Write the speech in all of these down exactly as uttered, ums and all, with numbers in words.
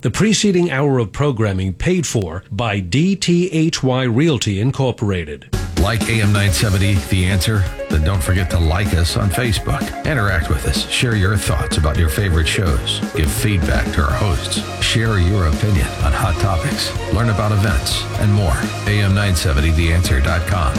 The preceding hour of programming paid for by D T H Y Realty Incorporated. Like A M nine seventy, The Answer? Then don't forget to like us on Facebook. Interact with us. Share your thoughts about your favorite shows. Give feedback to our hosts. Share your opinion on hot topics. Learn about events and more. A M nine seventy the answer dot com.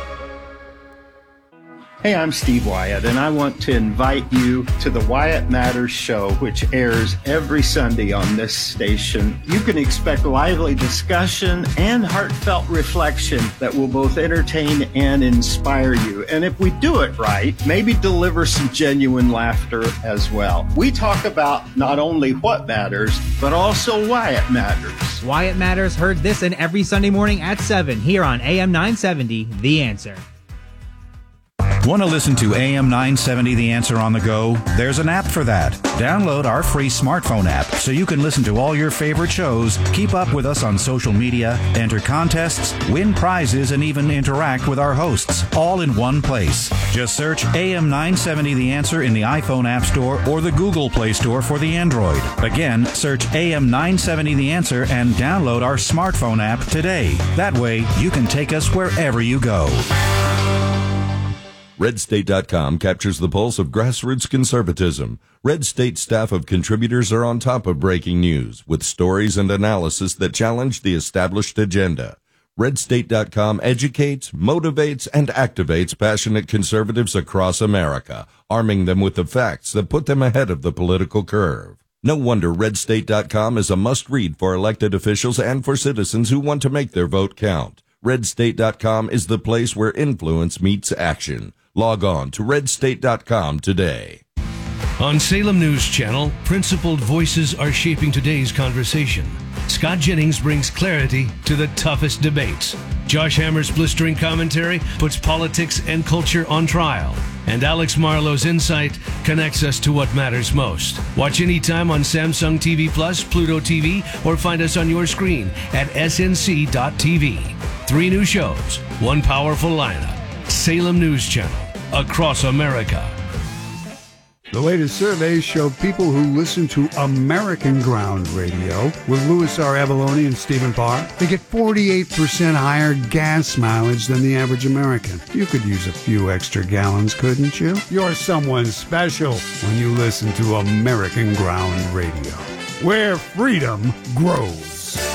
Hey, I'm Steve Wyatt, and I want to invite you to the Wyatt Matters Show, which airs every Sunday on this station. You can expect lively discussion and heartfelt reflection that will both entertain and inspire you. And if we do it right, maybe deliver some genuine laughter as well. We talk about not only what matters, but also why it matters. Wyatt Matters heard this and every Sunday morning at seven here on A M nine seventy, The Answer. Want to listen to A M nine seventy The Answer on the go? There's an app for that. Download our free smartphone app so you can listen to all your favorite shows, keep up with us on social media, enter contests, win prizes, and even interact with our hosts, all in one place. Just search A M nine seventy The Answer in the iPhone App Store or the Google Play Store for the Android. Again, search A M nine seventy The Answer and download our smartphone app today. That way, you can take us wherever you go. Red State dot com captures the pulse of grassroots conservatism. Red State staff of contributors are on top of breaking news with stories and analysis that challenge the established agenda. Red State dot com educates, motivates, and activates passionate conservatives across America, arming them with the facts that put them ahead of the political curve. No wonder Red State dot com is a must-read for elected officials and for citizens who want to make their vote count. Red State dot com is the place where influence meets action. Log on to Red State dot com today. On Salem News Channel, principled voices are shaping today's conversation. Scott Jennings brings clarity to the toughest debates. Josh Hammer's blistering commentary puts politics and culture on trial. And Alex Marlowe's insight connects us to what matters most. Watch anytime on Samsung T V Plus, Pluto T V, or find us on your screen at S N C dot T V. Three new shows, one powerful lineup. Salem News Channel, across America. The latest surveys show people who listen to American Ground Radio with Louis R. Avalone and Stephen Parr, they get forty-eight percent higher gas mileage than the average American. You could use a few extra gallons, couldn't you? You're someone special when you listen to American Ground Radio, where freedom grows.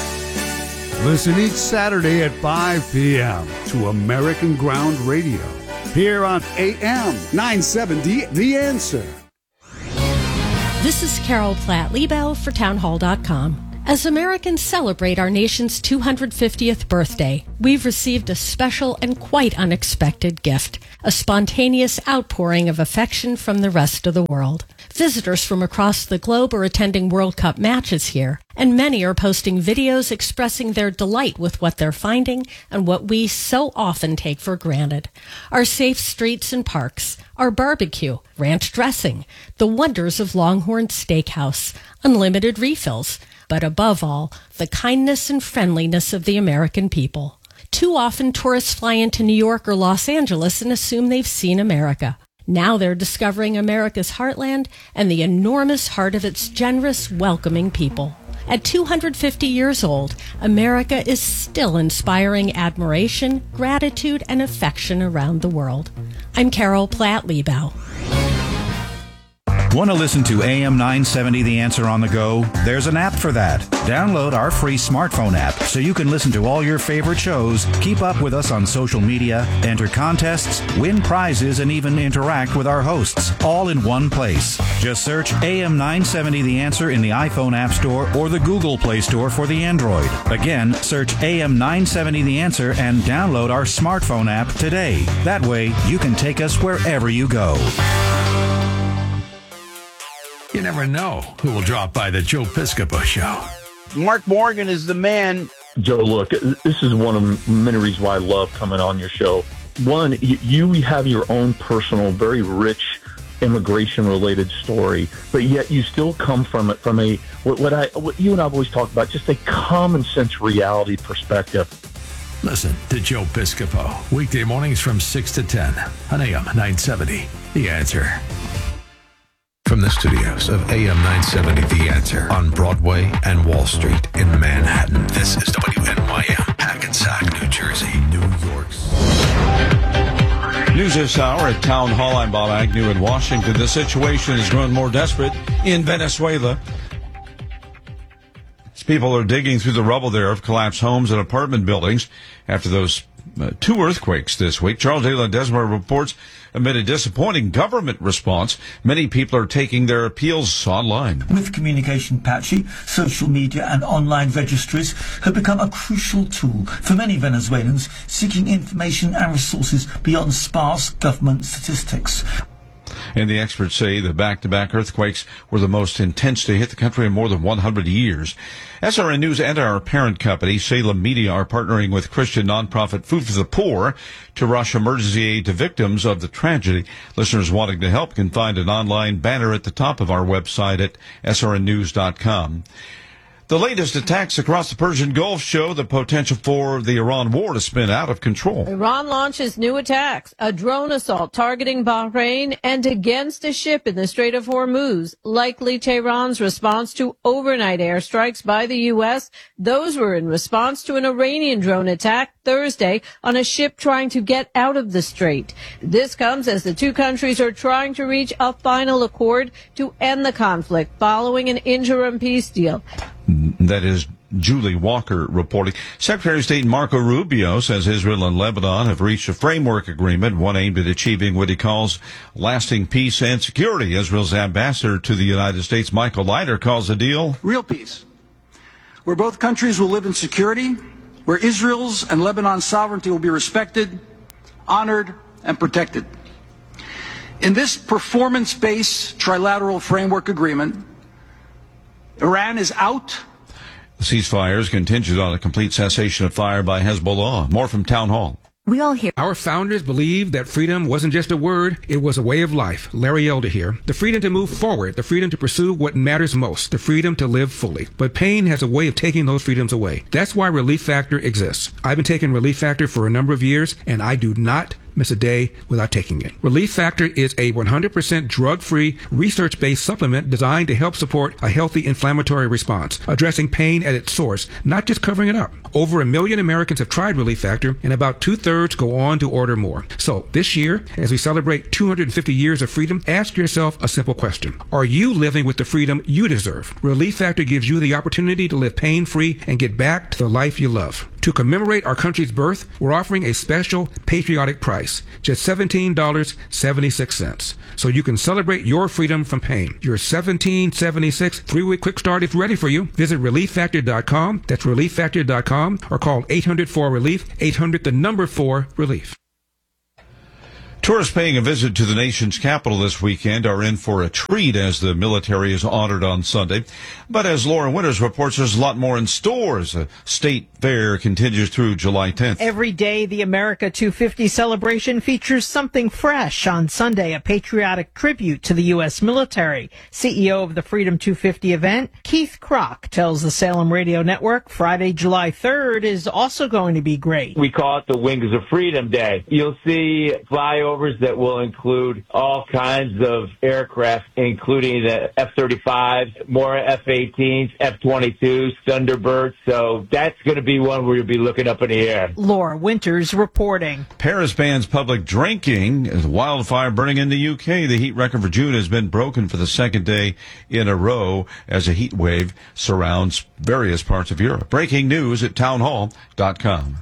Listen each Saturday at five p.m. to American Ground Radio, here on A M nine seventy, The Answer. This is Carol Platt-Liebau for townhall dot com. As Americans celebrate our nation's two hundred fiftieth birthday, we've received a special and quite unexpected gift, a spontaneous outpouring of affection from the rest of the world. Visitors from across the globe are attending World Cup matches here, and many are posting videos expressing their delight with what they're finding and what we so often take for granted. Our safe streets and parks, our barbecue, ranch dressing, the wonders of Longhorn Steakhouse, unlimited refills, but above all, the kindness and friendliness of the American people. Too often, tourists fly into New York or Los Angeles and assume they've seen America. Now they're discovering America's heartland and the enormous heart of its generous, welcoming people. At two hundred fifty years old, America is still inspiring admiration, gratitude, and affection around the world. I'm Carol Platt-Liebau. Want to listen to A M nine seventy The Answer on the go? There's an app for that. Download our free smartphone app so you can listen to all your favorite shows, keep up with us on social media, enter contests, win prizes, and even interact with our hosts, all in one place. Just search A M nine seventy The Answer in the iPhone App Store or the Google Play Store for the Android. Again, search A M nine seventy The Answer and download our smartphone app today. That way, you can take us wherever you go. You never know who will drop by the Joe Piscopo Show. Mark Morgan is the man. Joe, look, this is one of many reasons why I love coming on your show. One, you have your own personal, very rich immigration-related story, but yet you still come from it from a what, what I what you and I've always talked about, just a common sense reality perspective. Listen to Joe Piscopo weekday mornings from six to ten on A M nine seventy. The Answer. From from the studios of A M nine seventy The Answer on Broadway and Wall Street in Manhattan. This is W N Y M, Hackensack, New Jersey, New York's. News this hour at Town Hall. I'm Bob Agnew in Washington. The situation has grown more desperate in Venezuela. As people are digging through the rubble there of collapsed homes and apartment buildings after those uh, two earthquakes this week. Charles de Ledesma reports amid a disappointing government response, many people are taking their appeals online. With communication patchy, social media and online registries have become a crucial tool for many Venezuelans seeking information and resources beyond sparse government statistics. And the experts say the back-to-back earthquakes were the most intense to hit the country in more than one hundred years. S R N News and our parent company, Salem Media, are partnering with Christian nonprofit Food for the Poor to rush emergency aid to victims of the tragedy. Listeners wanting to help can find an online banner at the top of our website at S R N news dot com. The latest attacks across the Persian Gulf show the potential for the Iran war to spin out of control. Iran launches new attacks, a drone assault targeting Bahrain and against a ship in the Strait of Hormuz, likely Tehran's response to overnight airstrikes by the U S. Those were in response to an Iranian drone attack Thursday on a ship trying to get out of the strait. This comes as the two countries are trying to reach a final accord to end the conflict following an interim peace deal. That is Julie Walker reporting. Secretary of State Marco Rubio says Israel and Lebanon have reached a framework agreement, one aimed at achieving what he calls lasting peace and security. Israel's ambassador to the United States, Michael Leiter, calls the deal real peace, where both countries will live in security, where Israel's and Lebanon's sovereignty will be respected, honored, and protected. In this performance-based trilateral framework agreement, Iran is out. The ceasefire is contingent on a complete cessation of fire by Hezbollah. More from Town Hall. We all hear. Our founders believed that freedom wasn't just a word, it was a way of life. Larry Elder here. The freedom to move forward, the freedom to pursue what matters most, the freedom to live fully. But pain has a way of taking those freedoms away. That's why Relief Factor exists. I've been taking Relief Factor for a number of years, and I do not miss a day without taking it. Relief Factor is a one hundred percent drug-free, research-based supplement designed to help support a healthy inflammatory response, addressing pain at its source, not just covering it up. Over a million Americans have tried Relief Factor, and about two-thirds go on to order more. So this year, as we celebrate two hundred fifty years of freedom, ask yourself a simple question. Are you living with the freedom you deserve? Relief Factor gives you the opportunity to live pain-free and get back to the life you love. To commemorate our country's birth, we're offering a special patriotic price, just seventeen dollars and seventy-six cents. So you can celebrate your freedom from pain. Your seventeen dollars and seventy-six cents three-week quick start is ready for you. Visit relief factor dot com. That's relief factor dot com or call eight hundred four relief, eight hundred the number four relief. Tourists paying a visit to the nation's capital this weekend are in for a treat as the military is honored on Sunday. But as Lauren Winters reports, there's a lot more in stores. A state fair continues through July tenth. Every day, the America two fifty celebration features something fresh. On Sunday, a patriotic tribute to the U S military. C E O of the Freedom two fifty event, Keith Kroc, tells the Salem Radio Network Friday, July third is also going to be great. We call it the Wings of Freedom Day. You'll see flyovers that will include all kinds of aircraft, including the F thirty-fives, more F eighteens, F twenty-twos, Thunderbirds. So that's going to be one where you'll be looking up in the air. Laura Winters reporting. Paris bans public drinking as wildfire burning in the U K. The heat record for June has been broken for the second day in a row as a heat wave surrounds various parts of Europe. Breaking news at town hall dot com.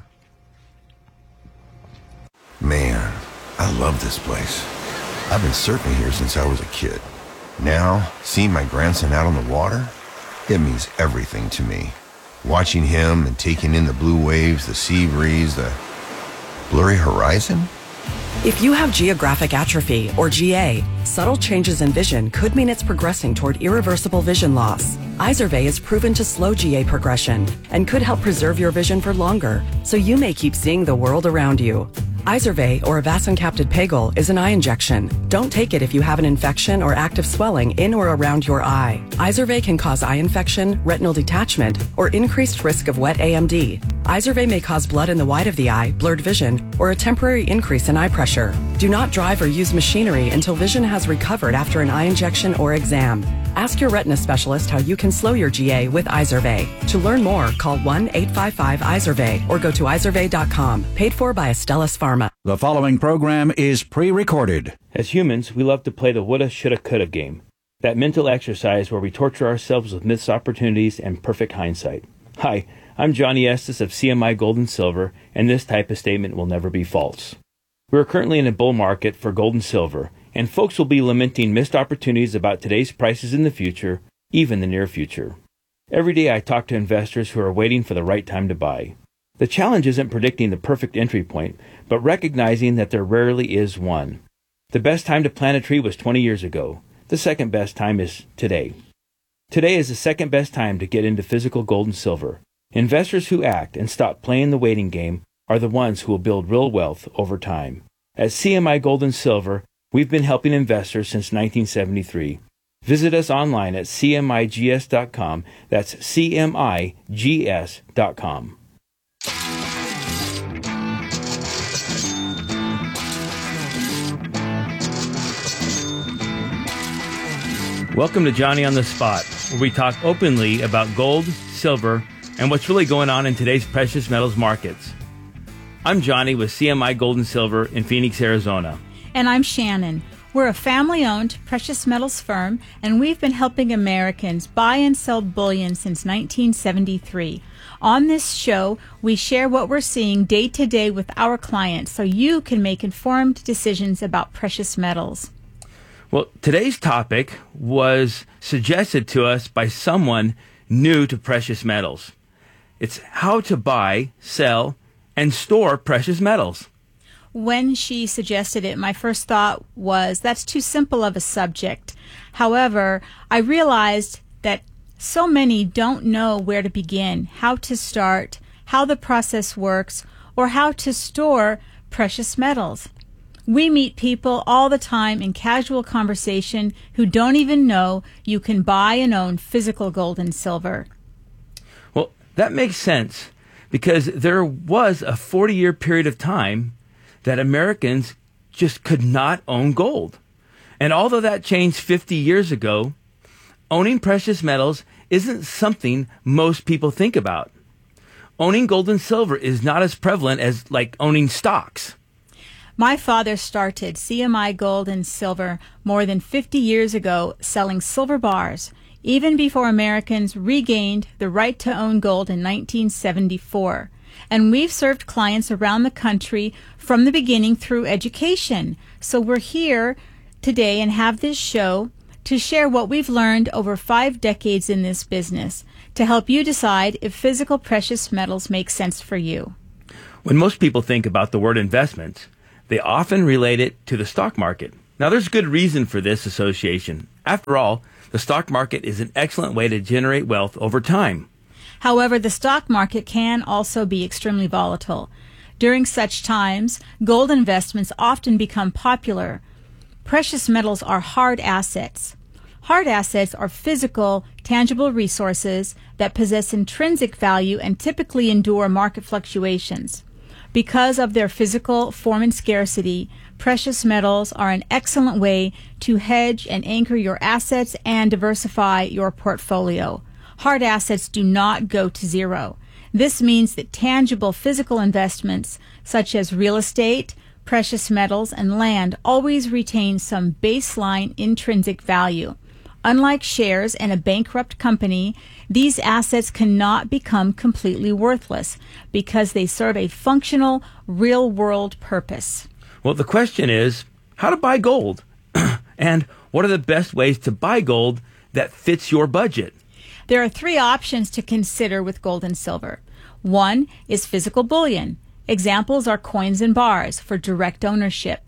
Man, I love this place. I've been surfing here since I was a kid. Now, seeing my grandson out on the water, it means everything to me. Watching him and taking in the blue waves, the sea breeze, the blurry horizon. If you have geographic atrophy, or G A, subtle changes in vision could mean it's progressing toward irreversible vision loss. Izervay is proven to slow G A progression and could help preserve your vision for longer, so you may keep seeing the world around you. Izervay, or avacincaptad pegol, is an eye injection. Don't take it if you have an infection or active swelling in or around your eye. Izervay can cause eye infection, retinal detachment, or increased risk of wet A M D. Izervay may cause blood in the white of the eye, blurred vision, or a temporary increase in eye pressure. Do not drive or use machinery until vision has recovered after an eye injection or exam. Ask your retina specialist how you can slow your G A with Izervay. To learn more, call one eight five five Izervay or go to izervay dot com. Paid for by Astellas Pharma. The following program is pre-recorded. As humans, we love to play the woulda, shoulda, coulda game. That mental exercise where we torture ourselves with missed opportunities and perfect hindsight. Hi, I'm Johnny Estes of C M I Gold and Silver, and this type of statement will never be false. We are currently in a bull market for gold and silver, and folks will be lamenting missed opportunities about today's prices in the future, even the near future. Every day I talk to investors who are waiting for the right time to buy. The challenge isn't predicting the perfect entry point, but recognizing that there rarely is one. The best time to plant a tree was twenty years ago. The second best time is today. Today is the second best time to get into physical gold and silver. Investors who act and stop playing the waiting game are the ones who will build real wealth over time. At C M I Gold and Silver, we've been helping investors since nineteen seventy-three. Visit us online at C M I G S dot com. That's C M I G S dot com. Welcome to Johnny on the Spot, where we talk openly about gold, silver, and what's really going on in today's precious metals markets. I'm Johnny with C M I Gold and Silver in Phoenix, Arizona. And I'm Shannon. We're a family-owned precious metals firm, and we've been helping Americans buy and sell bullion since nineteen seventy-three. On this show, we share what we're seeing day to day with our clients so you can make informed decisions about precious metals. Well, today's topic was suggested to us by someone new to precious metals. It's how to buy, sell, and store precious metals. When she suggested it, my first thought was, that's too simple of a subject. However, I realized that so many don't know where to begin, how to start, how the process works, or how to store precious metals. We meet people all the time in casual conversation who don't even know you can buy and own physical gold and silver. Well, that makes sense because there was a forty-year period of time that Americans just could not own gold. And although that changed fifty years ago, owning precious metals isn't something most people think about. Owning gold and silver is not as prevalent as like owning stocks. My father started C M I Gold and Silver more than fifty years ago selling silver bars, even before Americans regained the right to own gold in nineteen seventy-four. And we've served clients around the country from the beginning through education. So we're here today and have this show to share what we've learned over five decades in this business to help you decide if physical precious metals make sense for you. When most people think about the word investment, they often relate it to the stock market. Now, there's good reason for this association. After all, the stock market is an excellent way to generate wealth over time. However, the stock market can also be extremely volatile. During such times, gold investments often become popular. Precious metals are hard assets. Hard assets are physical, tangible resources that possess intrinsic value and typically endure market fluctuations. Because of their physical form and scarcity, precious metals are an excellent way to hedge and anchor your assets and diversify your portfolio. Hard assets do not go to zero. This means that tangible physical investments, such as real estate, precious metals, and land, always retain some baseline intrinsic value. Unlike shares in a bankrupt company, these assets cannot become completely worthless because they serve a functional, real-world purpose. Well, the question is, how to buy gold? And what are the best ways to buy gold that fits your budget? There are three options to consider with gold and silver. One is physical bullion. Examples are coins and bars for direct ownership.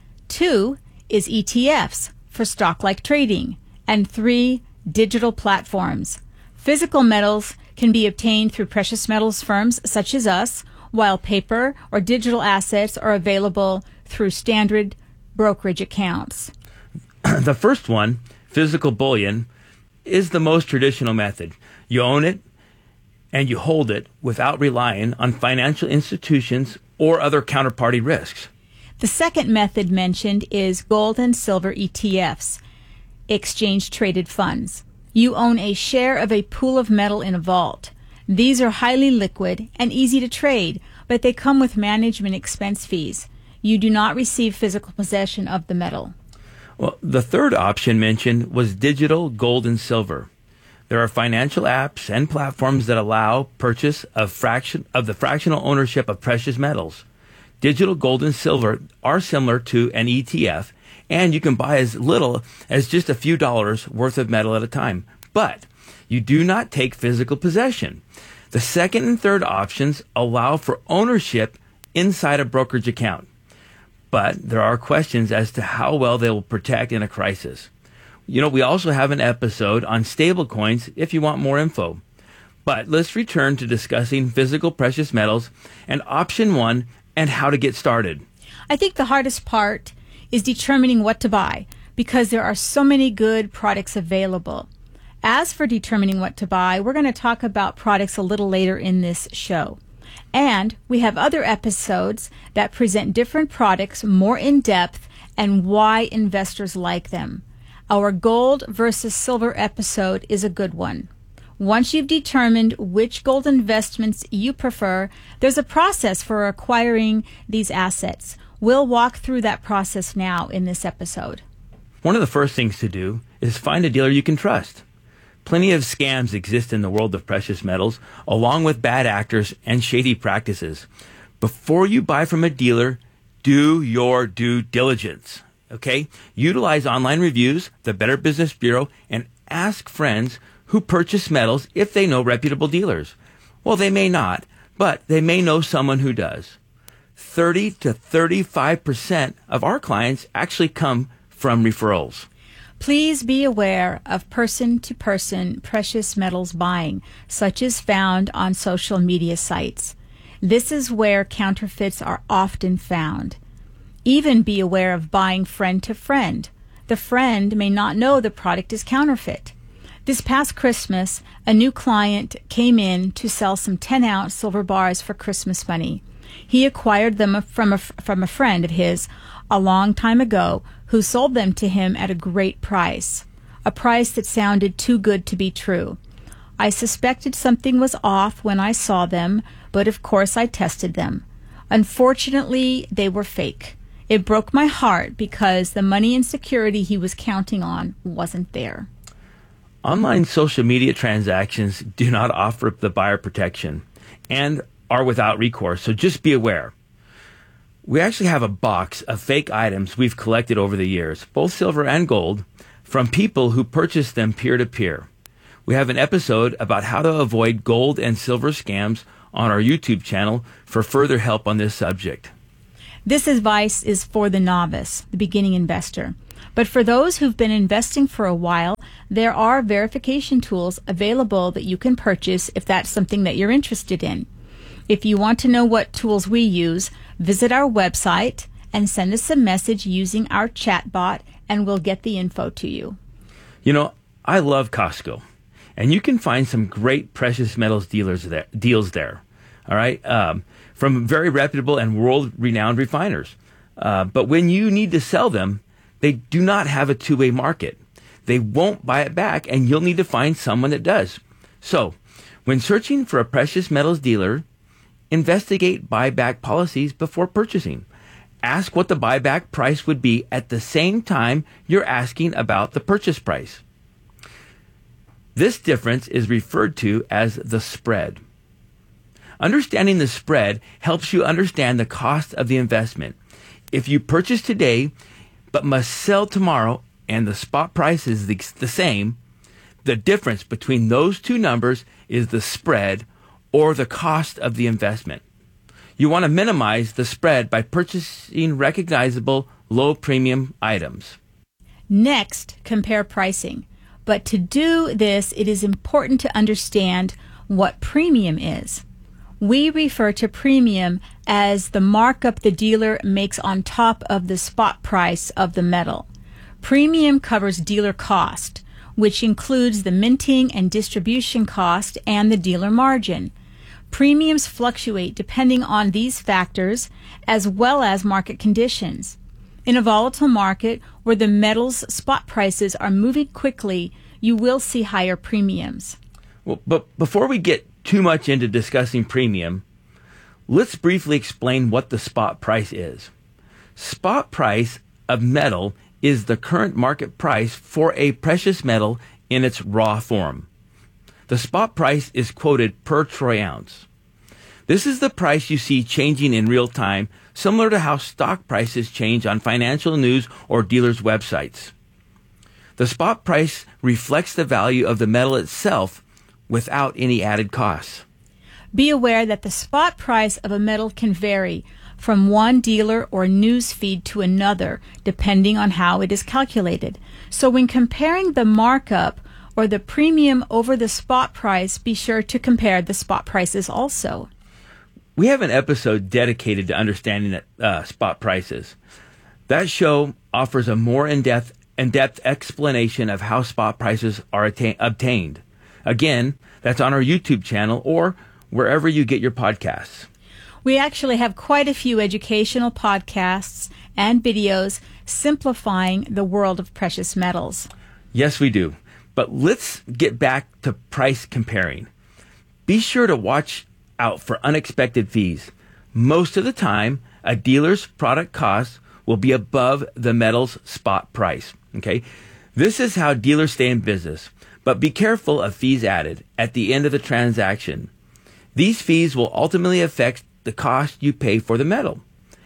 Two is E T Fs for stock-like trading. And three, digital platforms. Physical metals can be obtained through precious metals firms such as us, while paper or digital assets are available through standard brokerage accounts. The first one, physical bullion, is the most traditional method. You own it and you hold it without relying on financial institutions or other counterparty risks. The second method mentioned is gold and silver E T Fs, exchange-traded funds. You own a share of a pool of metal in a vault. These are highly liquid and easy to trade, but they come with management expense fees. You do not receive physical possession of the metal. Well, the third option mentioned was digital gold and silver. There are financial apps and platforms that allow purchase of fraction of the fractional ownership of precious metals. Digital gold and silver are similar to an E T F, and you can buy as little as just a few dollars worth of metal at a time. But you do not take physical possession. The second and third options allow for ownership inside a brokerage account. But there are questions as to how well they will protect in a crisis. You know, we also have an episode on stablecoins if you want more info. But let's return to discussing physical precious metals and option one and how to get started. I think the hardest part is determining what to buy because there are so many good products available. As for determining what to buy, we're going to talk about products a little later in this show. And we have other episodes that present different products more in depth and why investors like them. Our gold versus silver episode is a good one. Once you've determined which gold investments you prefer, there's a process for acquiring these assets. We'll walk through that process now in this episode. One of the first things to do is find a dealer you can trust. Plenty of scams exist in the world of precious metals, along with bad actors and shady practices. Before you buy from a dealer, do your due diligence. Okay? Utilize online reviews, the Better Business Bureau, and ask friends who purchase metals if they know reputable dealers. Well, they may not, but they may know someone who does. thirty to thirty-five percent of our clients actually come from referrals. Please be aware of person-to-person precious metals buying, such as found on social media sites. This is where counterfeits are often found. Even be aware of buying friend-to-friend. The friend may not know the product is counterfeit. This past Christmas, a new client came in to sell some ten-ounce silver bars for Christmas money. He acquired them from a, from a friend of his a long time ago who sold them to him at a great price, a price that sounded too good to be true. I suspected something was off when I saw them, but of course I tested them. Unfortunately, they were fake. It broke my heart because the money and security he was counting on wasn't there. Online social media transactions do not offer the buyer protection and are without recourse, so just be aware. We actually have a box of fake items we've collected over the years, both silver and gold, from people who purchased them peer-to-peer. We have an episode about how to avoid gold and silver scams on our YouTube channel for further help on this subject. This advice is for the novice, the beginning investor. But for those who've been investing for a while, there are verification tools available that you can purchase if that's something that you're interested in. If you want to know what tools we use, visit our website and send us a message using our chat bot, and we'll get the info to you. You know, I love Costco, and you can find some great precious metals dealers there, deals there. All right, um, from very reputable and world-renowned refiners. Uh, but when you need to sell them, they do not have a two-way market. They won't buy it back, and you'll need to find someone that does. So, when searching for a precious metals dealer, investigate buyback policies before purchasing. Ask what the buyback price would be at the same time you're asking about the purchase price. This difference is referred to as the spread. Understanding the spread helps you understand the cost of the investment. If you purchase today but must sell tomorrow and the spot price is the, the same, the difference between those two numbers is the spread or the cost of the investment. You want to minimize the spread by purchasing recognizable low premium items. Next, compare pricing. But to do this, it is important to understand what premium is. We refer to premium as the markup the dealer makes on top of the spot price of the metal. Premium covers dealer cost, which includes the minting and distribution cost and the dealer margin. Premiums fluctuate depending on these factors as well as market conditions. In a volatile market where the metal's spot prices are moving quickly, you will see higher premiums. Well, but before we get too much into discussing premium, let's briefly explain what the spot price is. Spot price of metal is the current market price for a precious metal in its raw form. The spot price is quoted per troy ounce. This is the price you see changing in real time, similar to how stock prices change on financial news or dealers' websites. The spot price reflects the value of the metal itself without any added costs. Be aware that the spot price of a metal can vary from one dealer or news feed to another, depending on how it is calculated. So when comparing the markup or the premium over the spot price, be sure to compare the spot prices also. We have an episode dedicated to understanding uh, spot prices. That show offers a more in-depth, in-depth explanation of how spot prices are atta- obtained. Again, that's on our YouTube channel or wherever you get your podcasts. We actually have quite a few educational podcasts and videos simplifying the world of precious metals. Yes, we do. But let's get back to price comparing. Be sure to watch out for unexpected fees. Most of the time, a dealer's product cost will be above the metal's spot price. Okay? This is how dealers stay in business. But be careful of fees added at the end of the transaction. These fees will ultimately affect the cost you pay for the metal.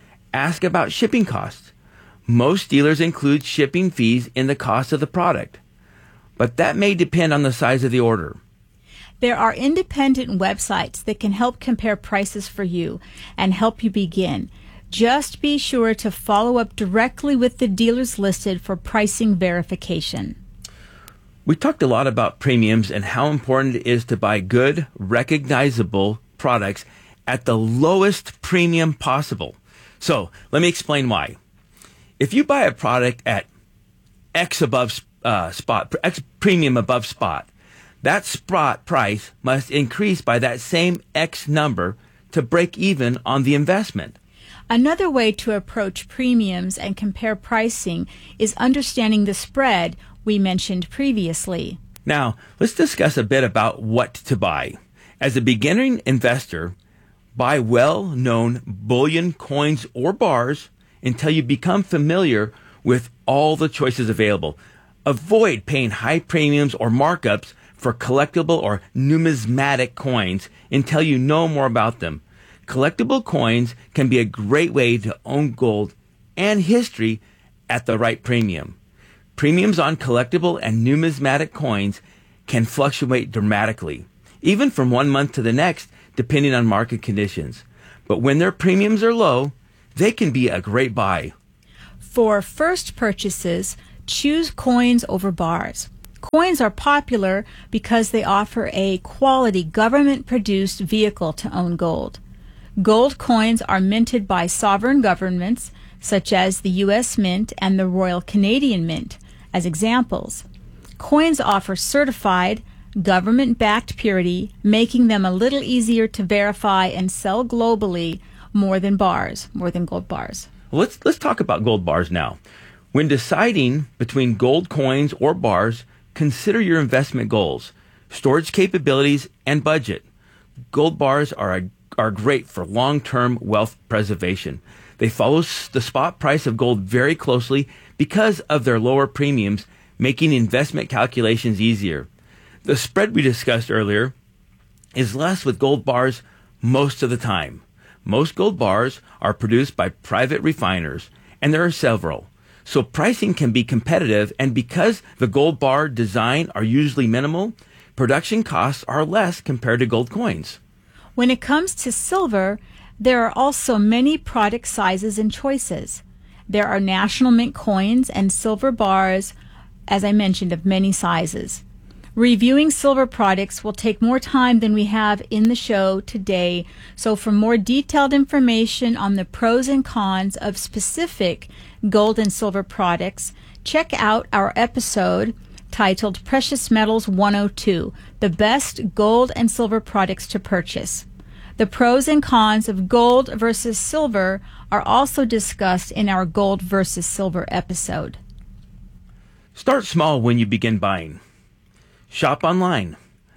Ask about shipping costs. Most dealers include shipping fees in the cost of the product, but that may depend on the size of the order. There are independent websites that can help compare prices for you and help you begin. Just be sure to follow up directly with the dealers listed for pricing verification. We talked a lot about premiums and how important it is to buy good, recognizable products at the lowest premium possible. So let me explain why. If you buy a product at X above uh, spot, X premium above spot, that spot price must increase by that same X number to break even on the investment. Another way to approach premiums and compare pricing is understanding the spread we mentioned previously. Now, let's discuss a bit about what to buy. As a beginning investor, buy well-known bullion coins or bars until you become familiar with all the choices available. Avoid paying high premiums or markups for collectible or numismatic coins until you know more about them. Collectible coins can be a great way to own gold and history at the right premium. Premiums on collectible and numismatic coins can fluctuate dramatically, even from one month to the next, depending on market conditions. But when their premiums are low, they can be a great buy. For first purchases, choose coins over bars. Coins are popular because they offer a quality government-produced vehicle to own gold. Gold coins are minted by sovereign governments, such as the U S Mint and the Royal Canadian Mint, as examples. Coins offer certified, government-backed purity, making them a little easier to verify and sell globally more than bars, more than gold bars. Well, let's let's talk about gold bars now. When deciding between gold coins or bars, consider your investment goals, storage capabilities, and budget. Gold bars are a, are great for long-term wealth preservation. They follow the spot price of gold very closely because of their lower premiums, making investment calculations easier. The spread we discussed earlier is less with gold bars most of the time. Most gold bars are produced by private refiners, and there are several. So pricing can be competitive, and because the gold bar design are usually minimal, production costs are less compared to gold coins. When it comes to silver, there are also many product sizes and choices. There are national mint coins and silver bars, as I mentioned, of many sizes. Reviewing silver products will take more time than we have in the show today, so for more detailed information on the pros and cons of specific gold and silver products, check out our episode titled Precious Metals one oh two, the best gold and silver products to purchase. The pros and cons of gold versus silver are also discussed in our gold versus silver episode. Start small when you begin buying. Shop online.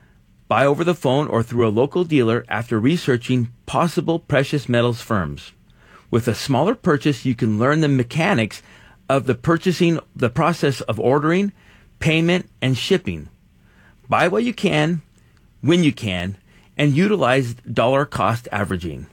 Buy over the phone or through a local dealer after researching possible precious metals firms. With a smaller purchase, you can learn the mechanics of the purchasing, the process of ordering, payment, and shipping. Buy what you can, when you can, and utilize dollar cost averaging.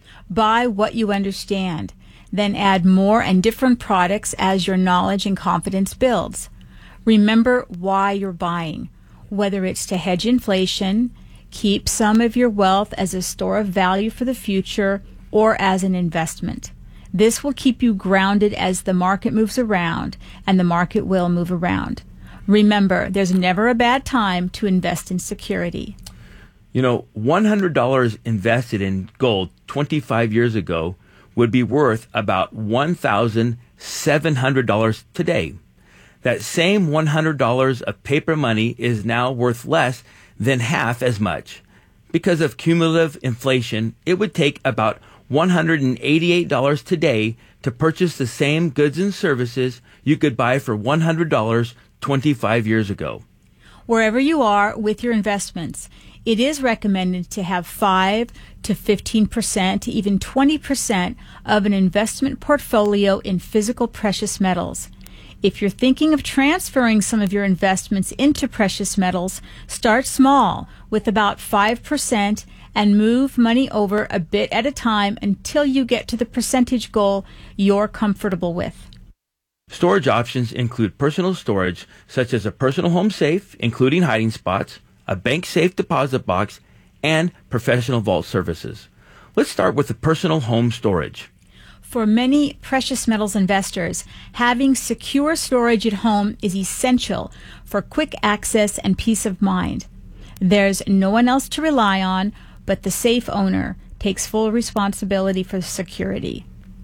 Buy what you understand, then add more and different products as your knowledge and confidence builds. Remember why you're buying, whether it's to hedge inflation, keep some of your wealth as a store of value for the future, or as an investment. This will keep you grounded as the market moves around, and the market will move around. Remember, there's never a bad time to invest in security. You know, one hundred dollars invested in gold twenty-five years ago would be worth about one thousand seven hundred dollars today. That same one hundred dollars of paper money is now worth less than half as much. Because of cumulative inflation, it would take about one hundred eighty-eight dollars today to purchase the same goods and services you could buy for one hundred dollars twenty-five years ago. Wherever you are with your investments, it is recommended to have five to fifteen percent to even twenty percent of an investment portfolio in physical precious metals. If you're thinking of transferring some of your investments into precious metals, start small with about five percent and move money over a bit at a time until you get to the percentage goal you're comfortable with. Storage options include personal storage, such as a personal home safe, including hiding spots, a bank safe deposit box, and professional vault services. Let's start with the personal home storage. For many precious metals investors, having secure storage at home is essential for quick access and peace of mind. There's no one else to rely on, but the safe owner takes full responsibility for security.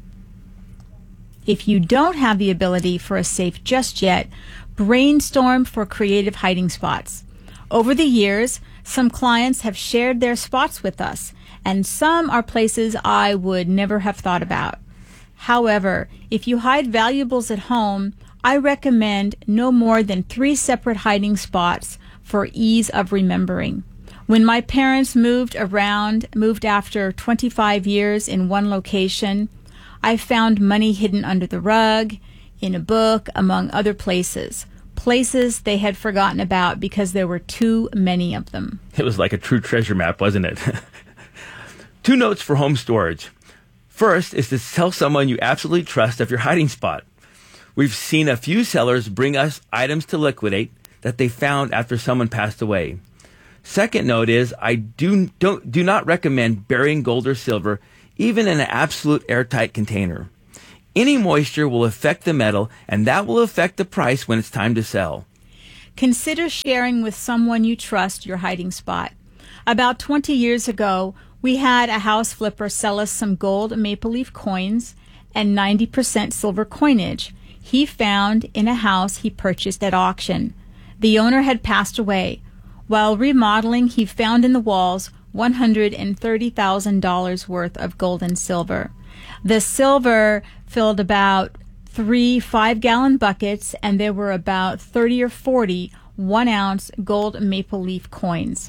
If you don't have the ability for a safe just yet, brainstorm for creative hiding spots. Over the years, some clients have shared their spots with us, and some are places I would never have thought about. However, if you hide valuables at home, I recommend no more than three separate hiding spots for ease of remembering. When my parents moved around, moved after twenty-five years in one location, I found money hidden under the rug, in a book, among other places. Places they had forgotten about because there were too many of them. It was like a true treasure map, wasn't it? Two notes for home storage. First is to tell someone you absolutely trust of your hiding spot. We've seen a few sellers bring us items to liquidate that they found after someone passed away. Second note is I do, don't, do not recommend burying gold or silver even in an absolute airtight container. Any moisture will affect the metal, and that will affect the price when it's time to sell. Consider sharing with someone you trust your hiding spot. About twenty years ago, we had a house flipper sell us some gold maple leaf coins and ninety percent silver coinage he found in a house he purchased at auction. The owner had passed away. While remodeling, he found in the walls one hundred thirty thousand dollars worth of gold and silver. The silver filled about three five-gallon buckets, and there were about thirty or forty one-ounce gold maple leaf coins.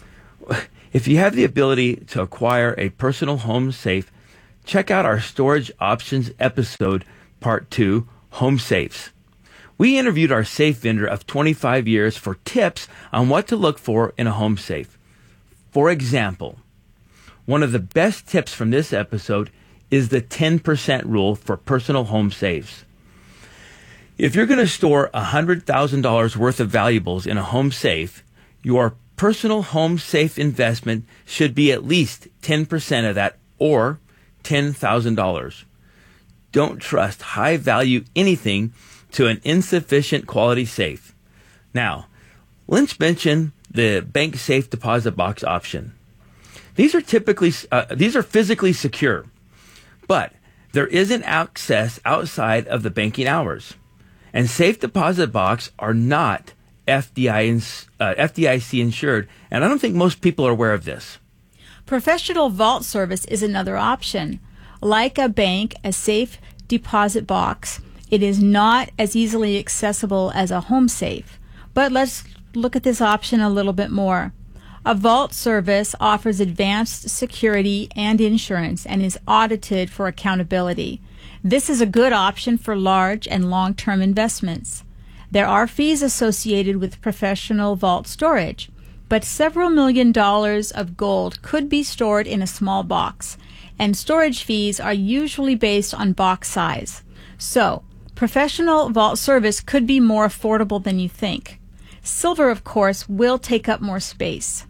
If you have the ability to acquire a personal home safe, check out our storage options episode, part two, Home Safes. We interviewed our safe vendor of twenty-five years for tips on what to look for in a home safe. For example, one of the best tips from this episode is the ten percent rule for personal home safes. If you're going to store one hundred thousand dollars worth of valuables in a home safe, your personal home safe investment should be at least ten percent of that, or ten thousand dollars. Don't trust high-value anything to an insufficient quality safe. Now, Lynch mentioned the bank safe deposit box option. These are typically, uh, these are physically secure, but there isn't access outside of the banking hours. And safe deposit box are not F D I C, uh, F D I C insured, and I don't think most people are aware of this. Professional vault service is another option. Like a bank, a safe deposit box, it is not as easily accessible as a home safe. But let's look at this option a little bit more. A vault service offers advanced security and insurance and is audited for accountability. This is a good option for large and long-term investments. There are fees associated with professional vault storage, but several million dollars of gold could be stored in a small box, and storage fees are usually based on box size. So, professional vault service could be more affordable than you think. Silver, of course, will take up more space.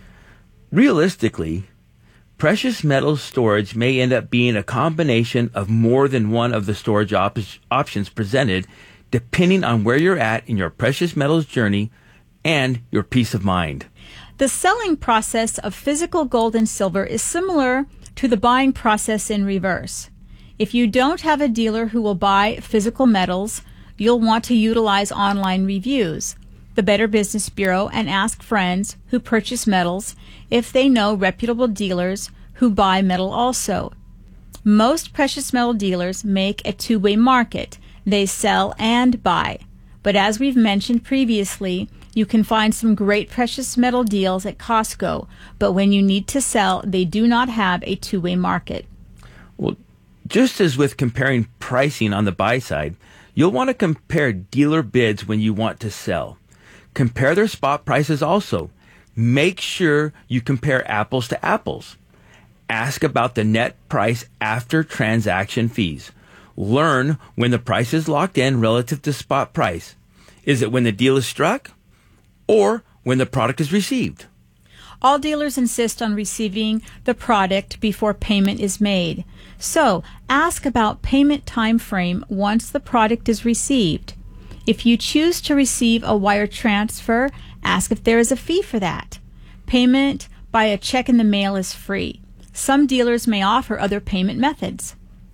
Realistically, precious metals storage may end up being a combination of more than one of the storage op- options presented, depending on where you're at in your precious metals journey and your peace of mind. The selling process of physical gold and silver is similar to the buying process in reverse. If you don't have a dealer who will buy physical metals, you'll want to utilize online reviews, the Better Business Bureau, and ask friends who purchase metals if they know reputable dealers who buy metal also. Most precious metal dealers make a two-way market. They sell and buy. But as we've mentioned previously, you can find some great precious metal deals at Costco, but when you need to sell, they do not have a two-way market. Well, just as with comparing pricing on the buy side, you'll want to compare dealer bids when you want to sell. Compare their spot prices also. Make sure you compare apples to apples. Ask about the net price after transaction fees. Learn when the price is locked in relative to spot price. Is it when the deal is struck or when the product is received? All dealers insist on receiving the product before payment is made. So ask about payment time frame once the product is received. If you choose to receive a wire transfer, ask if there is a fee for that. Payment by a check in the mail is free. Some dealers may offer other payment methods.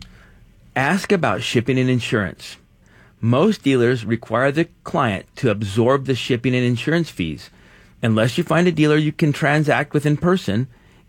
Ask about shipping and insurance. Most dealers require the client to absorb the shipping and insurance fees. Unless you find a dealer you can transact with in person,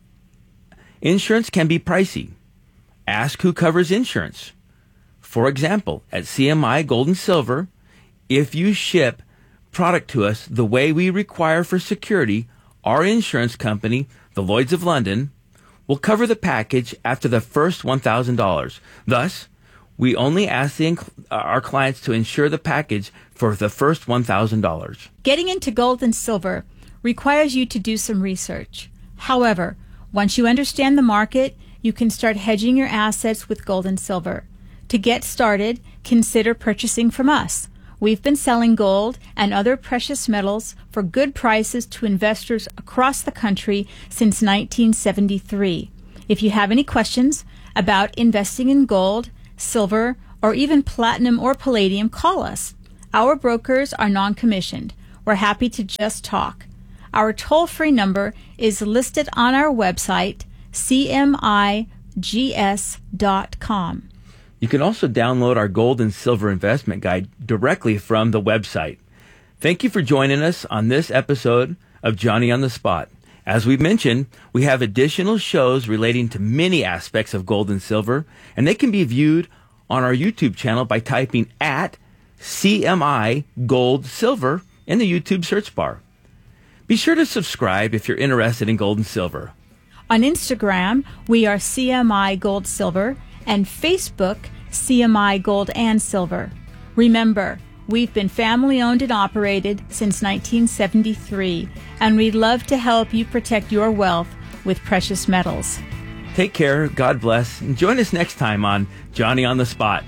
insurance can be pricey. Ask who covers insurance. For example, at C M I Gold and Silver, if you ship product to us the way we require for security, our insurance company, the Lloyd's of London, will cover the package after the first one thousand dollars. Thus, we only ask the, our clients to insure the package for the first one thousand dollars. Getting into gold and silver requires you to do some research. However, once you understand the market, you can start hedging your assets with gold and silver. To get started, consider purchasing from us. We've been selling gold and other precious metals for good prices to investors across the country since nineteen seventy-three. If you have any questions about investing in gold, silver, or even platinum or palladium, call us. Our brokers are non-commissioned. We're happy to just talk. Our toll-free number is listed on our website, c m i g s dot com. You can also download our gold and silver investment guide directly from the website. Thank you for joining us on this episode of Johnny on the Spot. As we mentioned, we have additional shows relating to many aspects of gold and silver, and they can be viewed on our YouTube channel by typing at C M I Gold Silver in the YouTube search bar. Be sure to subscribe if you're interested in gold and silver. On Instagram, we are C M I Gold Silver, and Facebook, C M I Gold and Silver. Remember, we've been family-owned and operated since nineteen seventy-three, and we'd love to help you protect your wealth with precious metals. Take care, God bless, and join us next time on Johnny on the Spot.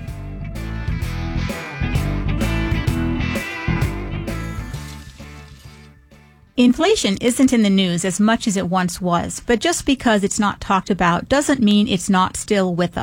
Inflation isn't in the news as much as it once was, but just because it's not talked about doesn't mean it's not still with us.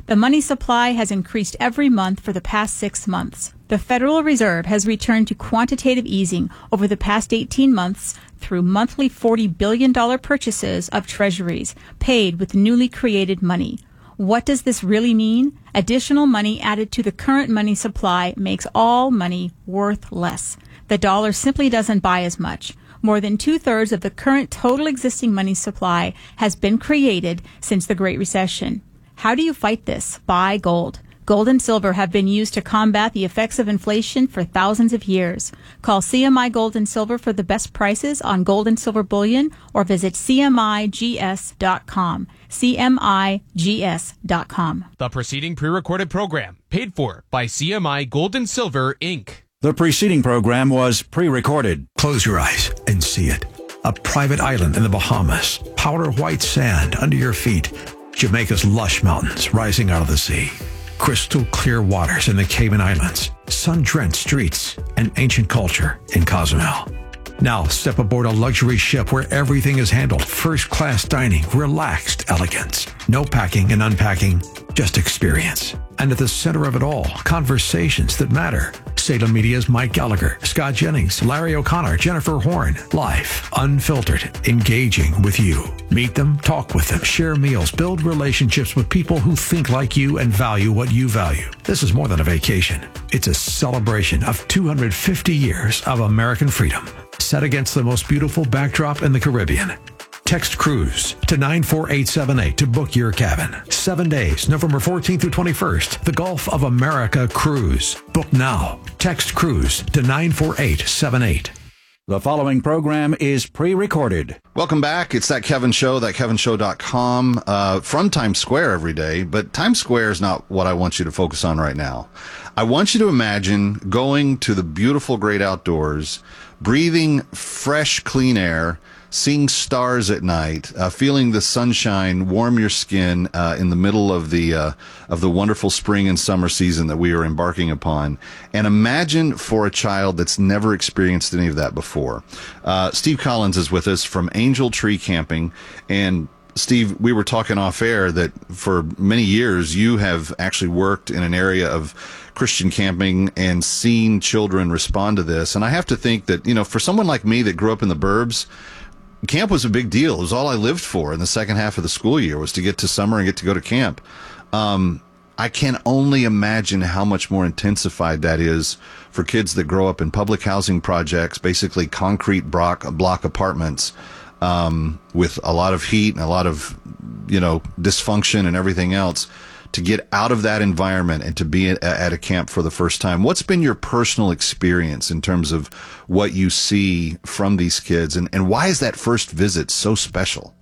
The money supply has increased every month for the past six months. The Federal Reserve has returned to quantitative easing over the past eighteen months through monthly forty billion dollars purchases of treasuries paid with newly created money. What does this really mean? Additional money added to the current money supply makes all money worth less. The dollar simply doesn't buy as much. More than two-thirds of the current total existing money supply has been created since the Great Recession. How do you fight this? Buy gold. Gold and silver have been used to combat the effects of inflation for thousands of years. Call C M I Gold and Silver for the best prices on gold and silver bullion or visit C M I G S dot com. C M I G S dot com. The preceding pre-recorded program paid for by C M I Gold and Silver, Incorporated. The preceding program was pre-recorded. Close your eyes and see it. A private island in the Bahamas. Powder white sand under your feet. Jamaica's lush mountains rising out of the sea. Crystal clear waters in the Cayman Islands. Sun-drenched streets and ancient culture in Cozumel. Now step aboard a luxury ship where everything is handled. First-class dining, relaxed elegance. No packing and unpacking, just experience. And at the center of it all, conversations that matter. Salem Media's Mike Gallagher, Scott Jennings, Larry O'Connor, Jennifer Horn. Live, unfiltered, engaging with you. Meet them, talk with them, share meals, build relationships with people who think like you and value what you value. This is more than a vacation. It's a celebration of two hundred fifty years of American freedom, set against the most beautiful backdrop in the Caribbean. Text CRUISE to nine four eight seven eight to book your cabin. Seven days, November fourteenth through twenty-first. The Gulf of America Cruise. Book now. Text CRUISE to nine four eight seven eight. The following program is pre-recorded. Welcome back. It's That Kevin Show, that kevin show dot com, uh, from Times Square every day. But Times Square is not what I want you to focus on right now. I want you to imagine going to the beautiful, great outdoors, breathing fresh, clean air, seeing stars at night, uh, feeling the sunshine warm your skin uh, in the middle of the uh, of the wonderful spring and summer season that we are embarking upon. And imagine for a child that's never experienced any of that before. Uh, Steve Collins is with us from Angel Tree Camping. And Steve, we were talking off air that for many years you have actually worked in an area of Christian camping and seen children respond to this. And I have to think that, you know, for someone like me that grew up in the burbs, camp was a big deal. It was all I lived for in the second half of the school year, was to get to summer and get to go to camp. Um, I can only imagine how much more intensified that is for kids that grow up in public housing projects, basically concrete block, block apartments, um, with a lot of heat and a lot of, you know, dysfunction and everything else, to get out of that environment and to be at, at a camp for the first time. What's been your personal experience in terms of what you see from these kids, and, and why is that first visit so special?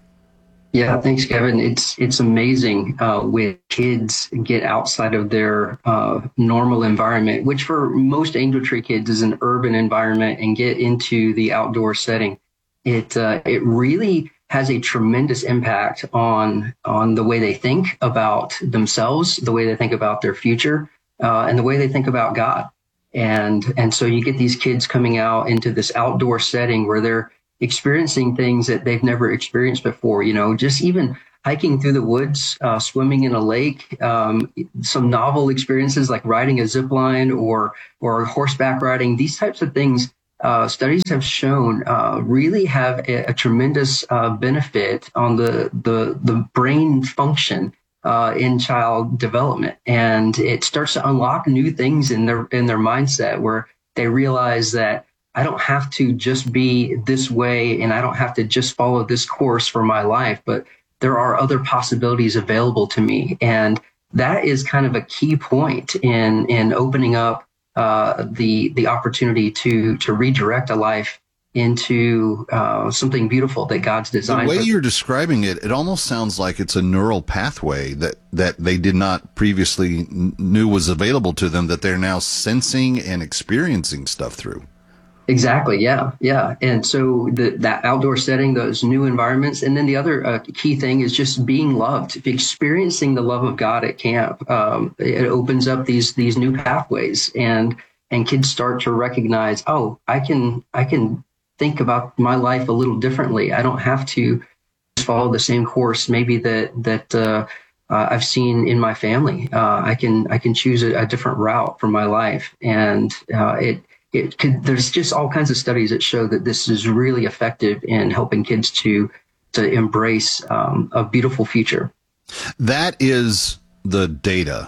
Yeah, thanks, Kevin. It's it's amazing uh, when kids get outside of their uh, normal environment, which for most Angel Tree kids is an urban environment, and get into the outdoor setting. It uh, it really has a tremendous impact on on the way they think about themselves, the way they think about their future, uh, and the way they think about God. And and so you get these kids coming out into this outdoor setting where they're experiencing things that they've never experienced before. You know, just even hiking through the woods, uh, swimming in a lake, um, some novel experiences like riding a zip line or or horseback riding. These types of things, Uh, studies have shown uh, really have a, a tremendous uh, benefit on the the, the brain function uh, in child development, and it starts to unlock new things in their in their mindset, where they realize that I don't have to just be this way, and I don't have to just follow this course for my life, but there are other possibilities available to me, and that is kind of a key point in in opening up uh, the the opportunity to to redirect a life into uh, something beautiful that God's designed. The way you're describing it, it almost sounds like it's a neural pathway that, that they did not previously n- knew was available to them, that they're now sensing and experiencing stuff through. Exactly. Yeah. Yeah. And so the, that outdoor setting, those new environments. And then the other uh, key thing is just being loved, experiencing the love of God at camp. Um, it opens up these, these new pathways, and, and kids start to recognize, oh, I can, I can think about my life a little differently. I don't have to follow the same course maybe that, that, uh, uh, I've seen in my family. Uh, I can I can choose a, a different route for my life, and uh, it it could, there's just all kinds of studies that show that this is really effective in helping kids to to embrace um, a beautiful future. That is the data.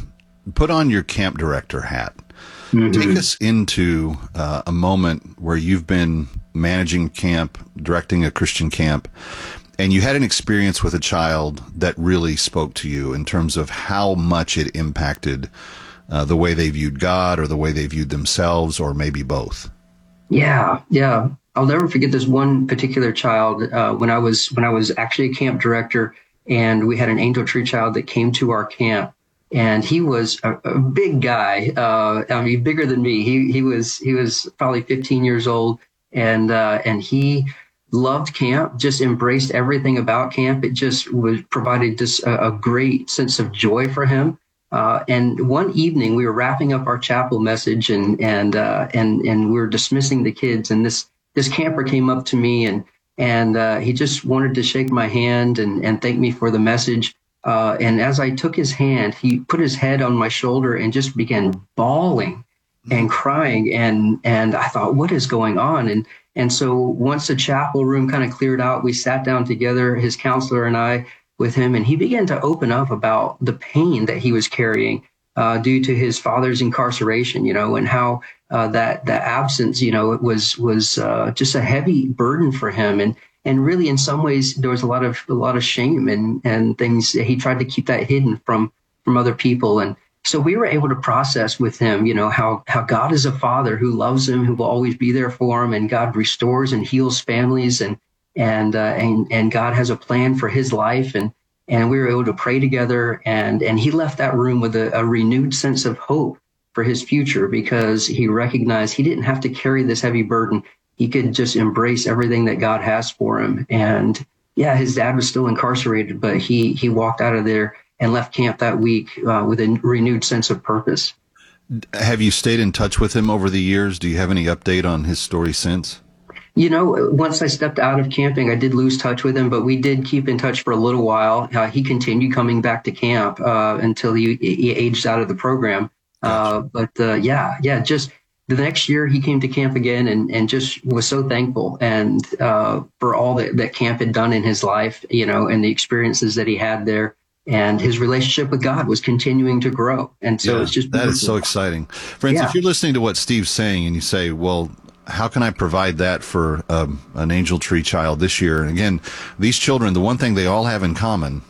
Put on your camp director hat. Mm-hmm. Take us into uh, a moment where you've been managing camp, directing a Christian camp, and you had an experience with a child that really spoke to you in terms of how much it impacted uh, the way they viewed God or the way they viewed themselves, or maybe both. Yeah, yeah. I'll never forget this one particular child uh, when I was when I was actually a camp director, and we had an angel tree child that came to our camp. And he was a, a big guy. Uh, I mean, bigger than me. He he was he was probably fifteen years old, and uh, and he loved camp. Just embraced everything about camp. It just was provided just a, a great sense of joy for him. Uh, and one evening, we were wrapping up our chapel message, and and uh, and and we were dismissing the kids. And this this camper came up to me, and and uh, he just wanted to shake my hand and and thank me for the message. Uh, and as I took his hand, he put his head on my shoulder and just began bawling and crying. And, and I thought, what is going on? And, and so once the chapel room kind of cleared out, we sat down together, his counselor and I, with him, and he began to open up about the pain that he was carrying uh, due to his father's incarceration, you know, and how uh, that, that absence, you know, it was, was uh, just a heavy burden for him. And, And really, in some ways, there was a lot of a lot of shame and, and things. He tried to keep that hidden from from other people. And so we were able to process with him, you know, how how God is a father who loves him, who will always be there for him. And God restores and heals families. And and uh, and, and God has a plan for his life. And and we were able to pray together. And, and he left that room with a, a renewed sense of hope for his future, because he recognized he didn't have to carry this heavy burden. He could just embrace everything that God has for him. And yeah, his dad was still incarcerated, but he, he walked out of there and left camp that week uh, with a renewed sense of purpose. Have you stayed in touch with him over the years? Do you have any update on his story since? You know, once I stepped out of camping, I did lose touch with him, but we did keep in touch for a little while. Uh, he continued coming back to camp uh, until he, he aged out of the program. Uh, but uh, yeah, yeah, just... The next year he came to camp again and, and just was so thankful and uh, for all that, that camp had done in his life, you know, and the experiences that he had there. And his relationship with God was continuing to grow. And so yeah, it's just that is so exciting. Friends, yeah. If you're listening to what Steve's saying and you say, well, how can I provide that for um, an angel tree child this year? And again, these children, the one thing they all have in common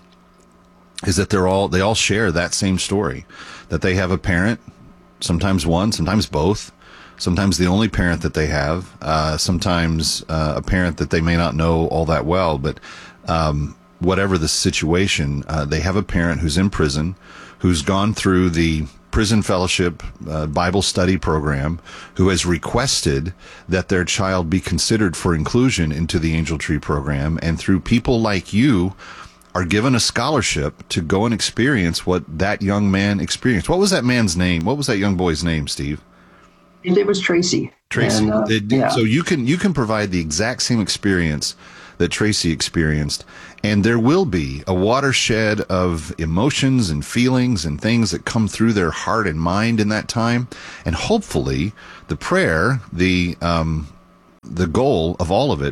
is that they're all they all share that same story, that they have a parent, sometimes one, sometimes both. Sometimes the only parent that they have, uh, sometimes uh, a parent that they may not know all that well, but um, whatever the situation, uh, they have a parent who's in prison, who's gone through the prison fellowship uh, Bible study program, who has requested that their child be considered for inclusion into the Angel Tree program, and through people like you are given a scholarship to go and experience what that young man experienced. What was that man's name? What was that young boy's name, Steve? It was Tracy. Tracy. And, uh, it, yeah. So you can you can provide the exact same experience that Tracy experienced, and there will be a watershed of emotions and feelings and things that come through their heart and mind in that time. And hopefully, the prayer, the um, the goal of all of it,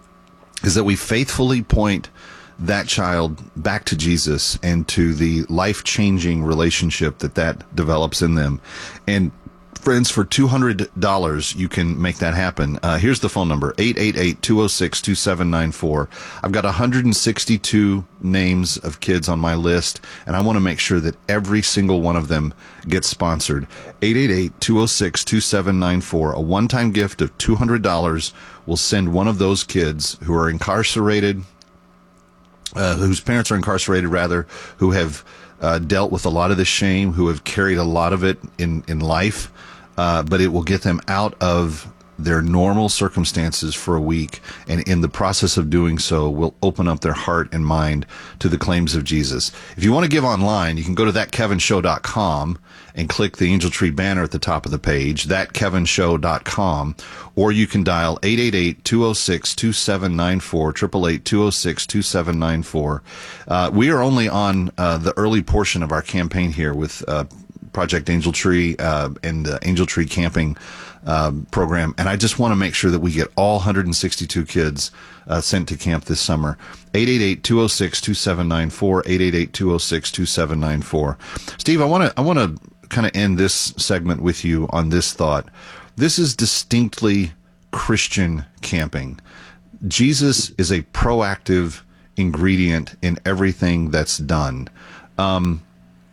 is that we faithfully point that child back to Jesus and to the life-changing relationship that that develops in them. And friends, for two hundred dollars, you can make that happen. Uh, here's the phone number, eight eight eight, two oh six, two seven nine four. I've got one hundred sixty-two names of kids on my list, and I want to make sure that every single one of them gets sponsored. eight eight eight, two oh six, two seven nine four. A one-time gift of two hundred dollars will send one of those kids who are incarcerated, uh, whose parents are incarcerated, rather, who have uh, dealt with a lot of this shame, who have carried a lot of it in, in life, Uh, but it will get them out of their normal circumstances for a week, and in the process of doing so will open up their heart and mind to the claims of Jesus. If you want to give online, you can go to that kevin show dot com and click the Angel Tree banner at the top of the page, that kevin show dot com, or you can dial eight eight eight, two oh six, two seven nine four, eight eight eight, two oh six, two seven nine four. Uh, we are only on uh, the early portion of our campaign here with uh, Project Angel Tree uh, and the Angel Tree Camping uh, program, and I just want to make sure that we get all one hundred sixty-two kids uh, sent to camp this summer. eight eight eight, two oh six, two seven nine four, eight eight eight, two oh six, two seven nine four. Steve, I want to I want to kind of end this segment with you on this thought. This is distinctly Christian camping. Jesus is a proactive ingredient in everything that's done. Um,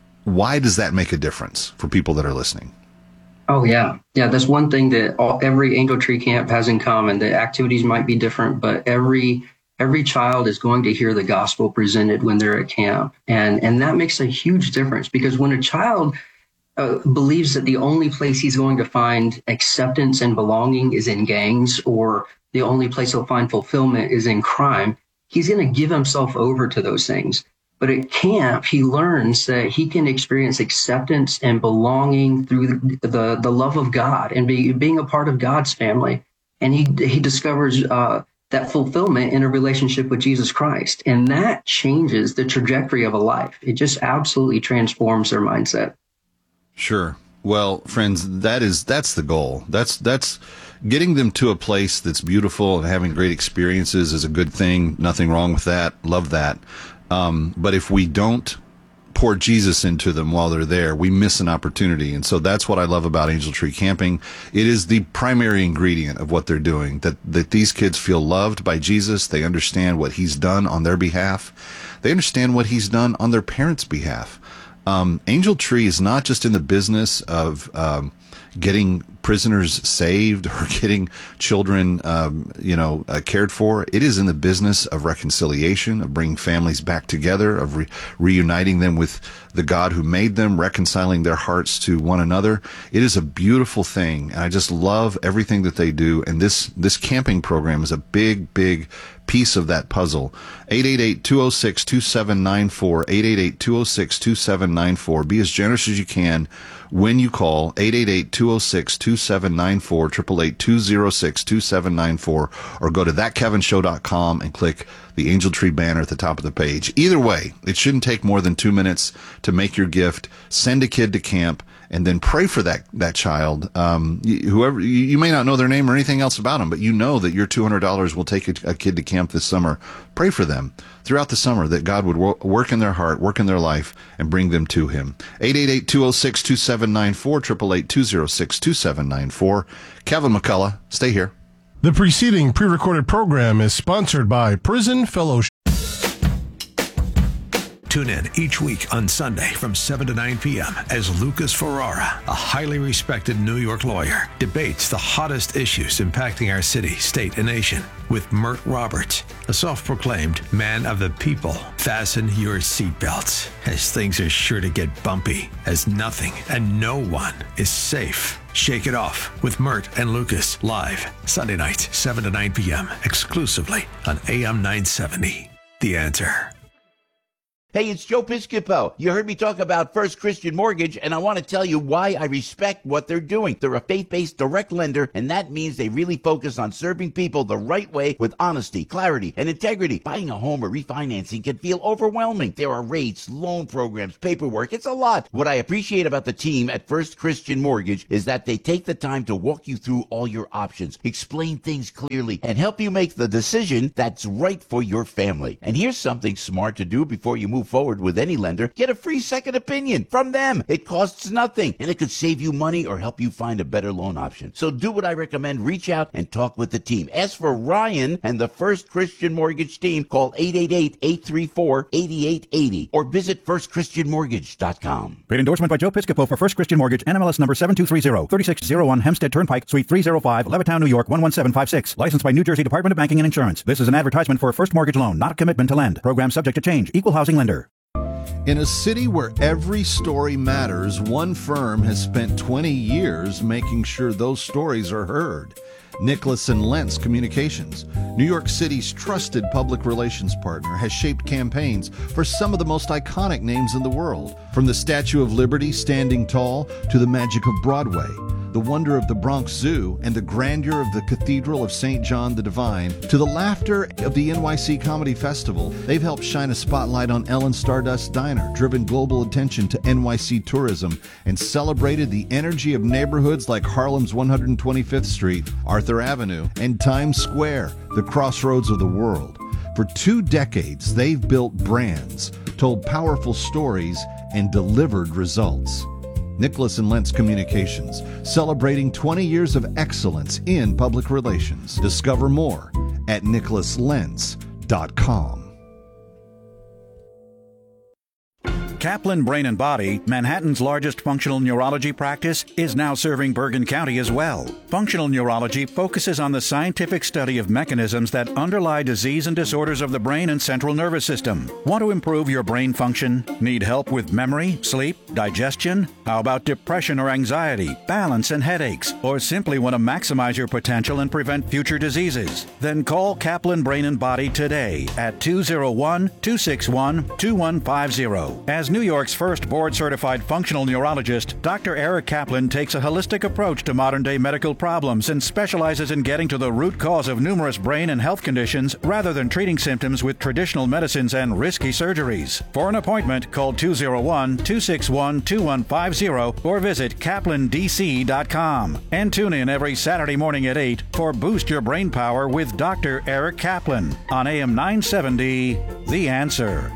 why does that make a difference for people that are listening? Oh, yeah. Yeah, that's one thing that all, every Angel Tree camp has in common. The activities might be different, but every every child is going to hear the gospel presented when they're at camp. And, and that makes a huge difference, because when a child uh, believes that the only place he's going to find acceptance and belonging is in gangs, or the only place he'll find fulfillment is in crime, he's going to give himself over to those things. But at camp, he learns that he can experience acceptance and belonging through the, the, the love of God and be, being a part of God's family. And he he discovers uh, that fulfillment in a relationship with Jesus Christ. And that changes the trajectory of a life. It just absolutely transforms their mindset. Sure. Well, friends, that is that's the goal. That's that's getting them to a place that's beautiful, and having great experiences is a good thing. Nothing wrong with that. Love that. Um, but if we don't pour Jesus into them while they're there, we miss an opportunity. And so that's what I love about Angel Tree Camping. It is the primary ingredient of what they're doing, that, that these kids feel loved by Jesus. They understand what he's done on their behalf. They understand what he's done on their parents' behalf. Um, Angel Tree is not just in the business of um, getting prisoners saved or getting children, um, you know, uh, cared for. It is in the business of reconciliation, of bringing families back together, of re- reuniting them with the God who made them, reconciling their hearts to one another. It is a beautiful thing, and I just love everything that they do. And this this camping program is a big, big piece of that puzzle. eight eight eight, two oh six, two seven nine four, eight eight eight, two oh six, two seven nine four. Be as generous as you can when you call eight eight eight, two oh six, two seven nine four, eight eight eight, two oh six, two seven nine four, or go to that kevin show dot com and click the Angel Tree banner at the top of the page. Either way, it shouldn't take more than two minutes to make your gift. Send a kid to camp, and then pray for that that child. Um, whoever you, you may not know their name or anything else about them, but you know that your two hundred dollars will take a, a kid to camp this summer. Pray for them throughout the summer, that God would wo- work in their heart, work in their life, and bring them to him. eight eight eight, two oh six, two seven nine four, eight eight eight, two oh six, two seven nine four. Kevin McCullough, stay here. The preceding pre-recorded program is sponsored by Prison Fellowship. Tune in each week on Sunday from seven to nine p.m. as Lucas Ferrara, a highly respected New York lawyer, debates the hottest issues impacting our city, state, and nation with Mert Roberts, a self-proclaimed man of the people. Fasten your seatbelts, as things are sure to get bumpy, as nothing and no one is safe. Shake it off with Mert and Lucas, live Sunday nights, seven to nine p.m., exclusively on A M nine seventy. The Answer. Hey, it's Joe Piscopo. You heard me talk about First Christian Mortgage, and I want to tell you why I respect what they're doing. They're a faith-based direct lender, and that means they really focus on serving people the right way with honesty, clarity, and integrity. Buying a home or refinancing can feel overwhelming. There are rates, loan programs, paperwork. It's a lot. What I appreciate about the team at First Christian Mortgage is that they take the time to walk you through all your options, explain things clearly, and help you make the decision that's right for your family. And here's something smart to do before you move forward with any lender. Get a free second opinion from them. It costs nothing, and it could save you money or help you find a better loan option. So do what I recommend. Reach out and talk with the team. Ask for Ryan and the First Christian Mortgage team. Call eight eight eight, eight three four, eight eight eight zero or visit first christian mortgage dot com. Paid endorsement by Joe Piscopo for First Christian Mortgage, N M L S number seven two three zero, three six zero one Hempstead Turnpike, Suite three oh five, Levittown, New York, one one seven five six. Licensed by New Jersey Department of Banking and Insurance. This is an advertisement for a first mortgage loan, not a commitment to lend. Program subject to change. Equal housing lender. In a city where every story matters, one firm has spent twenty years making sure those stories are heard. Nicholas and Lentz Communications, New York City's trusted public relations partner, has shaped campaigns for some of the most iconic names in the world, from the Statue of Liberty standing tall to the magic of Broadway, the wonder of the Bronx Zoo and the grandeur of the Cathedral of Saint John the Divine, to the laughter of the N Y C Comedy Festival. They've helped shine a spotlight on Ellen Stardust Diner, driven global attention to N Y C tourism, and celebrated the energy of neighborhoods like Harlem's one hundred twenty-fifth Street, Arthur Avenue, and Times Square, the crossroads of the world. For two decades, they've built brands, told powerful stories, and delivered results. Nicholas and Lentz Communications, celebrating twenty years of excellence in public relations. Discover more at nicholas lentz dot com. Kaplan Brain and Body, Manhattan's largest functional neurology practice, is now serving Bergen County as well. Functional neurology focuses on the scientific study of mechanisms that underlie disease and disorders of the brain and central nervous system. Want to improve your brain function? Need help with memory, sleep, digestion? How about depression or anxiety, balance and headaches? Or simply want to maximize your potential and prevent future diseases? Then call Kaplan Brain and Body today at two oh one, two six one, two one five zero. As New York's first board-certified functional neurologist, Doctor Eric Kaplan takes a holistic approach to modern-day medical problems and specializes in getting to the root cause of numerous brain and health conditions rather than treating symptoms with traditional medicines and risky surgeries. For an appointment, call two oh one, two six one, two one five zero or visit kaplan d c dot com. And tune in every Saturday morning at eight for Boost Your Brain Power with Doctor Eric Kaplan on A M nine seventy, The Answer.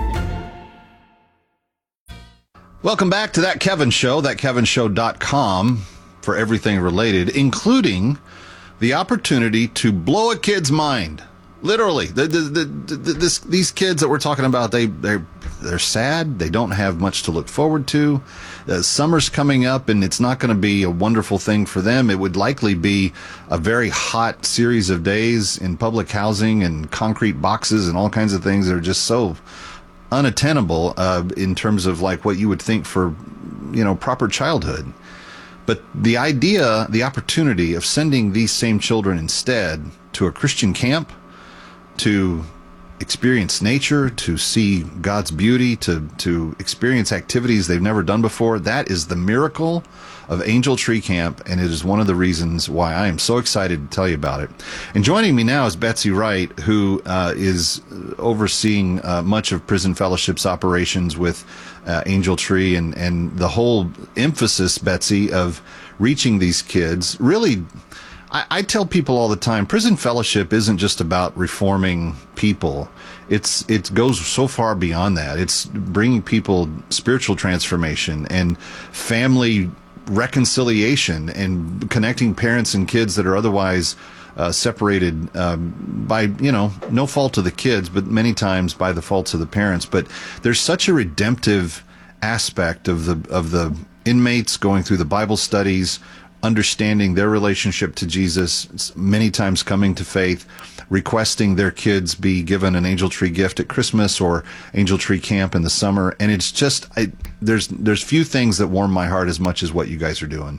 Welcome back to That Kevin Show, that kevin show dot com, for everything related, including the opportunity to blow a kid's mind. Literally, the, the, the, the, this, these kids that we're talking about, they, they're, they're sad. They don't have much to look forward to. Uh, summer's coming up, and it's not going to be a wonderful thing for them. It would likely be a very hot series of days in public housing and concrete boxes and all kinds of things that are just so unattainable uh, in terms of like what you would think for, you know, proper childhood. But the idea, the opportunity of sending these same children instead to a Christian camp, to experience nature, to see God's beauty, to, to experience activities they've never done before, that is the miracle of Angel Tree Camp, and it is one of the reasons why I am so excited to tell you about it. And joining me now is Betsy Wright, who uh, is overseeing uh, much of Prison Fellowship's operations with uh, Angel Tree, and, and the whole emphasis, Betsy, of reaching these kids. Really, I, I tell people all the time, Prison Fellowship isn't just about reforming people. It's it goes so far beyond that. It's bringing people spiritual transformation and family reconciliation and connecting parents and kids that are otherwise uh, separated um, by, you know, no fault of the kids, but many times by the faults of the parents. But there's such a redemptive aspect of the of the inmates going through the Bible studies, understanding their relationship to Jesus, many times coming to faith, requesting their kids be given an Angel Tree gift at Christmas or Angel Tree Camp in the summer. And it's just, I, there's there's few things that warm my heart as much as what you guys are doing.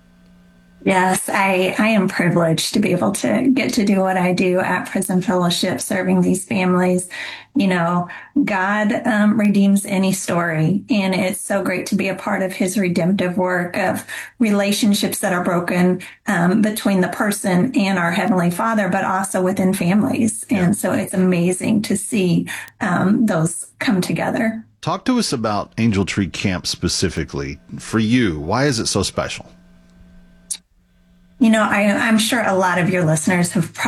Yes, I, I am privileged to be able to get to do what I do at Prison Fellowship, serving these families. You know, God um, redeems any story, and it's so great to be a part of his redemptive work of relationships that are broken um, between the person and our Heavenly Father, but also within families. Yeah. And so it's amazing to see um, those come together. Talk to us about Angel Tree Camp specifically. For you, why is it so special? You know, I, I'm sure a lot of your listeners have probably